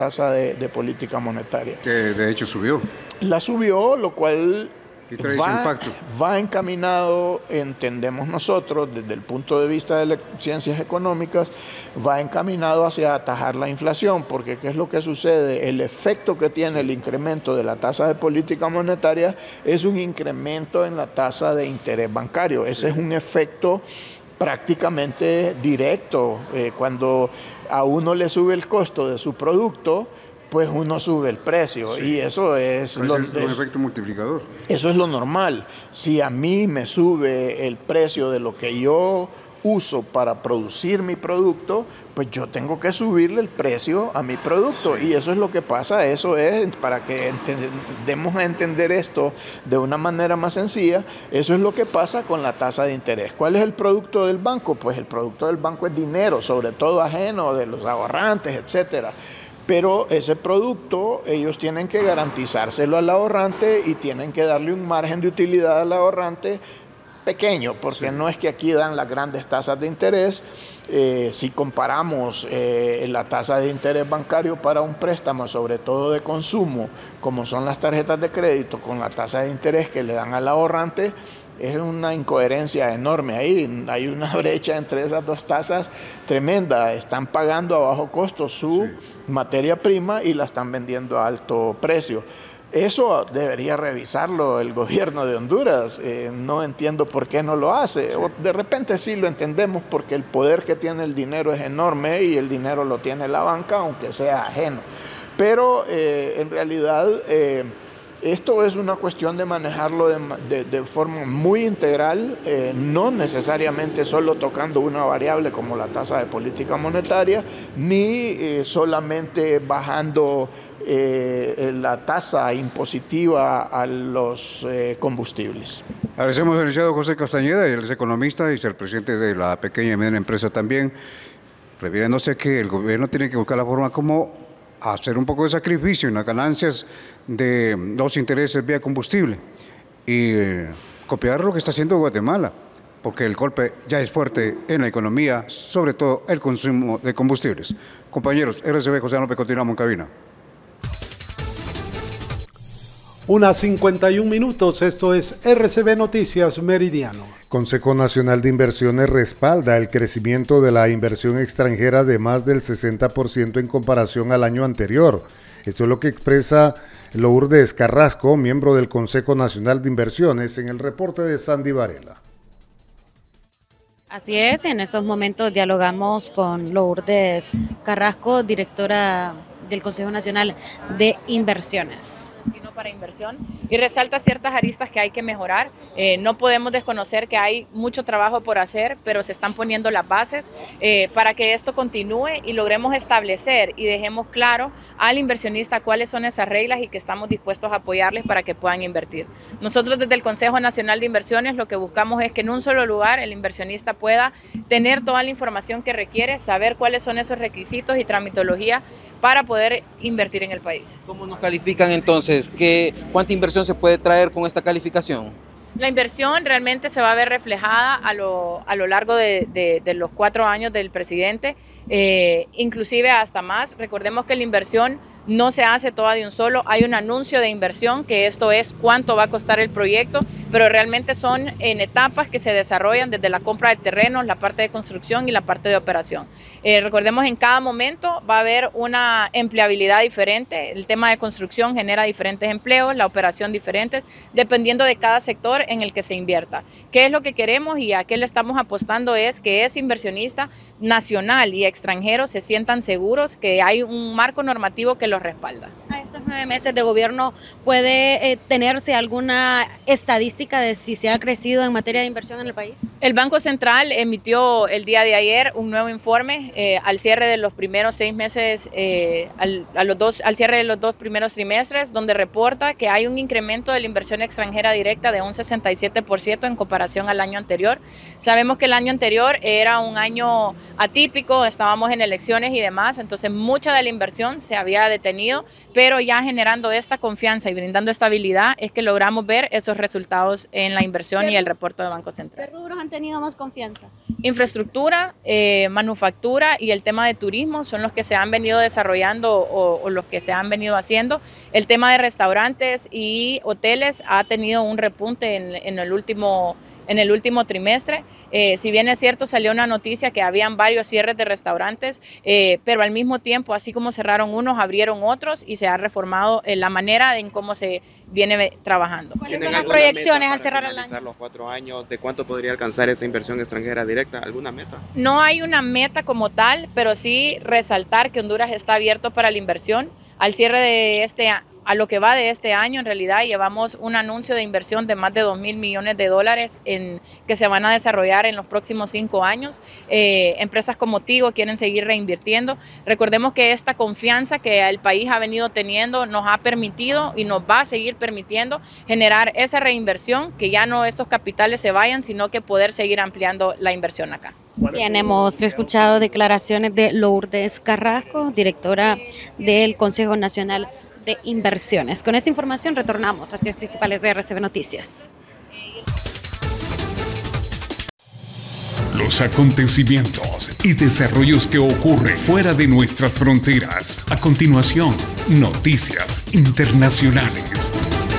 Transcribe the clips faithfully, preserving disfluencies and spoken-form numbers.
tasa de, de política monetaria. Que de hecho subió. La subió, lo cual ¿Y trae ese va, impacto? va encaminado, entendemos nosotros, desde el punto de vista de las ciencias económicas, va encaminado hacia atajar la inflación, porque ¿qué es lo que sucede? El efecto que tiene el incremento de la tasa de política monetaria es un incremento en la tasa de interés bancario. Ese es un efecto prácticamente directo. Eh, cuando a uno le sube el costo de su producto, pues uno sube el precio, sí. Y eso es, lo, es un es, efecto multiplicador. Eso es lo normal. Si a mí me sube el precio de lo que yo uso para producir mi producto, pues yo tengo que subirle el precio a mi producto, sí. Y eso es lo que pasa. Eso es, para que demos a entender esto de una manera más sencilla, eso es lo que pasa con la tasa de interés. ¿Cuál es el producto del banco? Pues el producto del banco es dinero, sobre todo ajeno de los ahorrantes, etcétera. Pero ese producto ellos tienen que garantizárselo al ahorrante y tienen que darle un margen de utilidad al ahorrante pequeño, porque sí. No es que aquí dan las grandes tasas de interés. Eh, si comparamos eh, la tasa de interés bancario para un préstamo, sobre todo de consumo, como son las tarjetas de crédito, con la tasa de interés que le dan al ahorrante, es una incoherencia enorme ahí. Hay una brecha entre esas dos tasas tremenda. Están pagando a bajo costo su sí. materia prima y la están vendiendo a alto precio. Eso debería revisarlo el gobierno de Honduras. Eh, no entiendo por qué no lo hace. O de repente sí lo entendemos porque el poder que tiene el dinero es enorme y el dinero lo tiene la banca, aunque sea ajeno. Pero eh, en realidad eh, esto es una cuestión de manejarlo de, de, de forma muy integral, eh, no necesariamente solo tocando una variable como la tasa de política monetaria, ni eh, solamente bajando Eh, la tasa impositiva a los eh, combustibles. Agradecemos al licenciado José Castañeda, él es economista y es el presidente de la pequeña y mediana empresa también, refiriéndose que el gobierno tiene que buscar la forma como hacer un poco de sacrificio en las ganancias de los intereses vía combustible y eh, copiar lo que está haciendo Guatemala, porque el golpe ya es fuerte en la economía, sobre todo el consumo de combustibles. Compañeros, R C B José López, continuamos en cabina. Unas cincuenta y un minutos, esto es R C B Noticias Meridiano. Consejo Nacional de Inversiones respalda el crecimiento de la inversión extranjera de más del sesenta por ciento en comparación al año anterior. Esto es lo que expresa Lourdes Carrasco, miembro del Consejo Nacional de Inversiones, en el reporte de Sandy Varela. Así es, en estos momentos dialogamos con Lourdes Carrasco, directora del Consejo Nacional de Inversiones. Para inversión y resalta ciertas aristas que hay que mejorar. Eh, no podemos desconocer que hay mucho trabajo por hacer, pero se están poniendo las bases eh, para que esto continúe y logremos establecer y dejemos claro al inversionista cuáles son esas reglas y que estamos dispuestos a apoyarles para que puedan invertir. Nosotros desde el Consejo Nacional de Inversiones lo que buscamos es que en un solo lugar el inversionista pueda tener toda la información que requiere, saber cuáles son esos requisitos y tramitología para poder invertir en el país. ¿Cómo nos califican entonces? ¿Qué, ¿Cuánta inversión se puede traer con esta calificación? La inversión realmente se va a ver reflejada a lo, a lo largo de, de, de los cuatro años del presidente, eh, inclusive hasta más. Recordemos que la inversión no se hace toda de un solo, hay un anuncio de inversión, que esto es cuánto va a costar el proyecto, pero realmente son en etapas que se desarrollan desde la compra de terrenos, la parte de construcción y la parte de operación. Eh, recordemos, en cada momento va a haber una empleabilidad diferente, el tema de construcción genera diferentes empleos, la operación diferentes, dependiendo de cada sector en el que se invierta. ¿Qué es lo que queremos y a qué le estamos apostando? Es que ese inversionista nacional y extranjero se sientan seguros, que hay un marco normativo que los respalda. A estos nueve meses de gobierno, ¿puede eh, tenerse alguna estadística de si se ha crecido en materia de inversión en el país? El Banco Central emitió el día de ayer un nuevo informe eh, al cierre de los primeros seis meses, eh, al, a los dos, al cierre de los dos primeros trimestres, donde reporta que hay un incremento de la inversión extranjera directa de un sesenta y siete por ciento en comparación al año anterior. Sabemos que el año anterior era un año atípico, estábamos en elecciones y demás, entonces mucha de la inversión se había detenido, pero ya generando esta confianza y brindando estabilidad es que logramos ver esos resultados en la inversión y el reporte de Banco Central. ¿Qué rubros han tenido más confianza? Infraestructura, eh, manufactura y el tema de turismo son los que se han venido desarrollando o, o los que se han venido haciendo. El tema de restaurantes y hoteles ha tenido un repunte en, en el último en el último trimestre. Eh, si bien es cierto, salió una noticia que habían varios cierres de restaurantes, eh, pero al mismo tiempo, así como cerraron unos, abrieron otros y se ha reformado eh, la manera en cómo se viene trabajando. ¿Cuáles son las proyecciones al cerrar el año? Los cuatro años, ¿de cuánto podría alcanzar esa inversión extranjera directa? ¿Alguna meta? No hay una meta como tal, pero sí resaltar que Honduras está abierto para la inversión. Al cierre de este año, a lo que va de este año, en realidad llevamos un anuncio de inversión de más de dos mil millones de dólares en, que se van a desarrollar en los próximos cinco años. Eh, empresas como Tigo quieren seguir reinvirtiendo. Recordemos que esta confianza que el país ha venido teniendo nos ha permitido y nos va a seguir permitiendo generar esa reinversión, que ya no estos capitales se vayan, sino que poder seguir ampliando la inversión acá. Bien, hemos escuchado declaraciones de Lourdes Carrasco, directora del Consejo Nacional de Inversiones. Con esta información retornamos a Ciudades Principales de R C B Noticias. Los acontecimientos y desarrollos que ocurren fuera de nuestras fronteras. A continuación, noticias internacionales.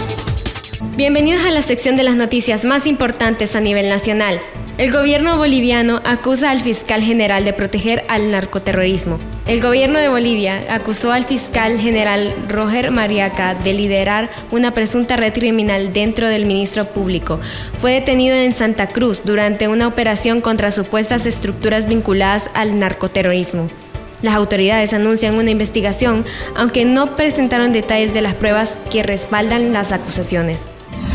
Bienvenidos a la sección de las noticias más importantes a nivel nacional. El gobierno boliviano acusa al fiscal general de proteger al narcoterrorismo. El gobierno de Bolivia acusó al fiscal general Roger Mariaca de liderar una presunta red criminal dentro del ministro público. Fue detenido en Santa Cruz durante una operación contra supuestas estructuras vinculadas al narcoterrorismo. Las autoridades anuncian una investigación, aunque no presentaron detalles de las pruebas que respaldan las acusaciones.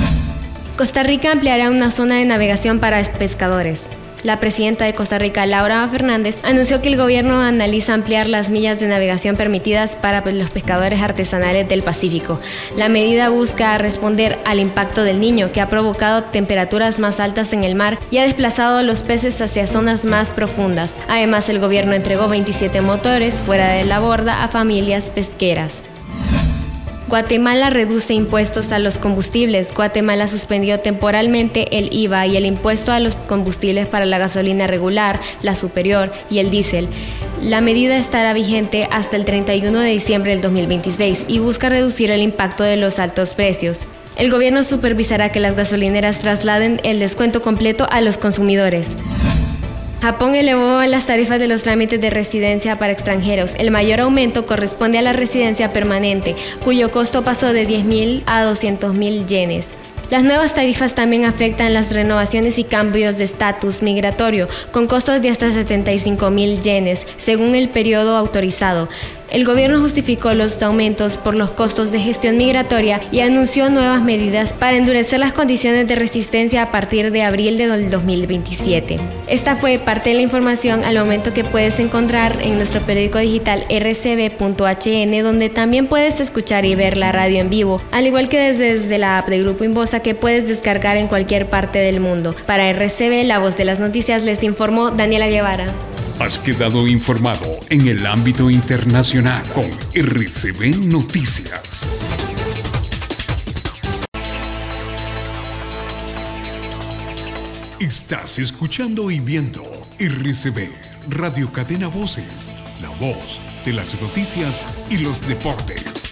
Costa Rica ampliará una zona de navegación para pescadores. La presidenta de Costa Rica, Laura Fernández, anunció que el gobierno analiza ampliar las millas de navegación permitidas para los pescadores artesanales del Pacífico. La medida busca responder al impacto del Niño, que ha provocado temperaturas más altas en el mar y ha desplazado a los peces hacia zonas más profundas. Además, el gobierno entregó veintisiete motores fuera de la borda a familias pesqueras. Guatemala reduce impuestos a los combustibles. Guatemala suspendió temporalmente el I V A y el impuesto a los combustibles para la gasolina regular, la superior y el diésel. La medida estará vigente hasta el treinta y uno de diciembre del dos mil veintiséis y busca reducir el impacto de los altos precios. El gobierno supervisará que las gasolineras trasladen el descuento completo a los consumidores. Japón elevó las tarifas de los trámites de residencia para extranjeros. El mayor aumento corresponde a la residencia permanente, cuyo costo pasó de diez mil a doscientos mil yenes. Las nuevas tarifas también afectan las renovaciones y cambios de estatus migratorio, con costos de hasta setenta y cinco mil yenes, según el periodo autorizado. El gobierno justificó los aumentos por los costos de gestión migratoria y anunció nuevas medidas para endurecer las condiciones de resistencia a partir de abril del dos mil veintisiete. Esta fue parte de la información al momento que puedes encontrar en nuestro periódico digital r c b punto h n, donde también puedes escuchar y ver la radio en vivo, al igual que desde, desde la app de Grupo Inbosa que puedes descargar en cualquier parte del mundo. Para R C B, la voz de las noticias, les informó Daniela Guevara. Has quedado informado en el ámbito internacional con R C B Noticias. Estás escuchando y viendo R C B, Radio Cadena Voces, la voz de las noticias y los deportes.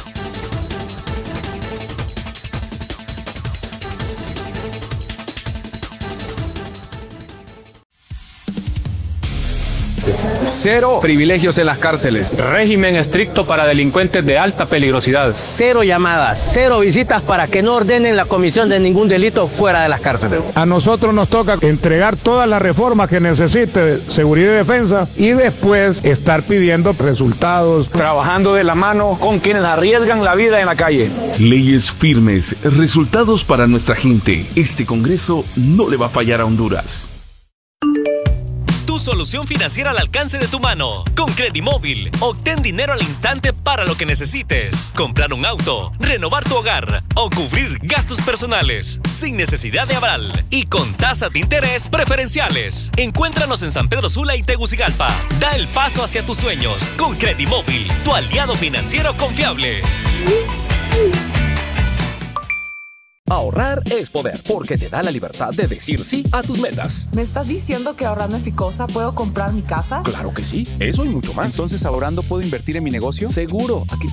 Cero privilegios en las cárceles. Régimen estricto para delincuentes de alta peligrosidad. Cero llamadas, cero visitas para que no ordenen la comisión de ningún delito fuera de las cárceles. A nosotros nos toca entregar todas las reformas que necesite seguridad y defensa y después estar pidiendo resultados. Trabajando de la mano con quienes arriesgan la vida en la calle. Leyes firmes, resultados para nuestra gente. Este Congreso no le va a fallar a Honduras. tu solución financiera al alcance de tu mano. Con Credimóvil, obtén dinero al instante para lo que necesites. Comprar un auto, renovar tu hogar o cubrir gastos personales. Sin necesidad de aval y con tasas de interés preferenciales. Encuéntranos en San Pedro Sula y Tegucigalpa. Da el paso hacia tus sueños con Credimóvil, tu aliado financiero confiable. Ahorrar es poder, porque te da la libertad de decir sí a tus metas. ¿Me estás diciendo que ahorrando en Ficosa puedo comprar mi casa? Claro que sí, eso y mucho más. Entonces, ¿ahorrando puedo invertir en mi negocio? Seguro, aquí